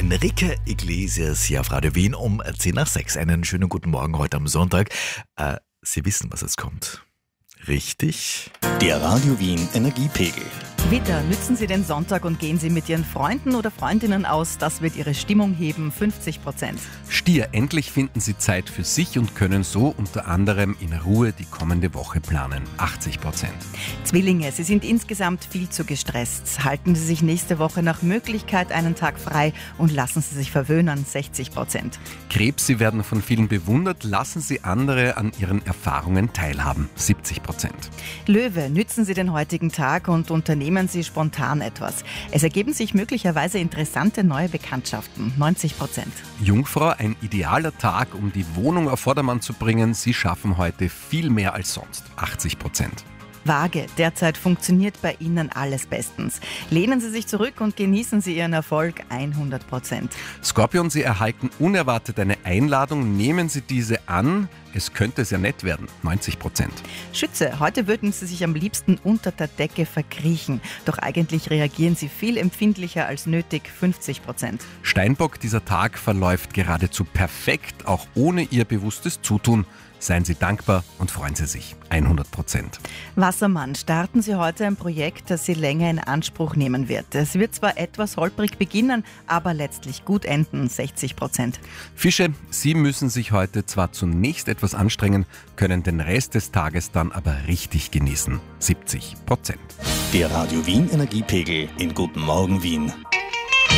Enrique Iglesias hier auf Radio Wien um 5:10. Einen schönen guten Morgen heute am Sonntag. Sie wissen, was es kommt. Richtig? Der Radio Wien Energiepegel. Widder, nützen Sie den Sonntag und gehen Sie mit Ihren Freunden oder Freundinnen aus. Das wird Ihre Stimmung heben, 50%. Stier, endlich finden Sie Zeit für sich und können so unter anderem in Ruhe die kommende Woche planen, 80%. Zwillinge, Sie sind insgesamt viel zu gestresst. Halten Sie sich nächste Woche nach Möglichkeit einen Tag frei und lassen Sie sich verwöhnen, 60%. Krebs, Sie werden von vielen bewundert, lassen Sie andere an Ihren Erfahrungen teilhaben, 70%. Löwe, nützen Sie den heutigen Tag und unternehmen Sie spontan etwas. Es ergeben sich möglicherweise interessante neue Bekanntschaften, 90%. Jungfrau, ein idealer Tag, um die Wohnung auf Vordermann zu bringen. Sie schaffen heute viel mehr als sonst, 80%. Waage, derzeit funktioniert bei Ihnen alles bestens. Lehnen Sie sich zurück und genießen Sie Ihren Erfolg, 100%. Skorpion, Sie erhalten unerwartet eine Einladung, nehmen Sie diese an. Es könnte sehr nett werden, 90%. Schütze, heute würden Sie sich am liebsten unter der Decke verkriechen. Doch eigentlich reagieren Sie viel empfindlicher als nötig, 50%. Steinbock, dieser Tag verläuft geradezu perfekt, auch ohne Ihr bewusstes Zutun. Seien Sie dankbar und freuen Sie sich, 100%. Wassermann, starten Sie heute ein Projekt, das Sie länger in Anspruch nehmen wird. Es wird zwar etwas holprig beginnen, aber letztlich gut enden, 60%. Fische, Sie müssen sich heute zwar zunächst etwas anstrengen, können den Rest des Tages dann aber richtig genießen, 70%. Der Radio Wien Energiepegel in Guten Morgen Wien.